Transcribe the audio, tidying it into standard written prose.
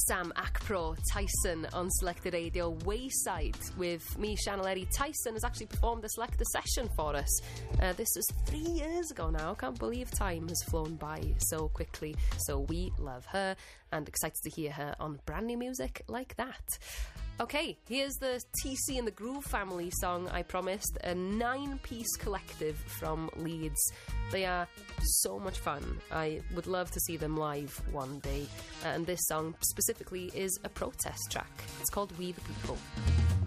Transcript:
Sam Akpro Tyson on Selected Radio Wayside with me, Sianel Eri. Tyson has actually performed the Selected session for us. This is 3 years ago now. I can't believe time has flown by so quickly. So we love her and excited to hear her on brand new music like that. Okay, here's the TC and the Groove Family song I promised, a 9-piece collective from Leeds. They are so much fun. I would love to see them live one day. And this song specifically is a protest track. It's called We the People.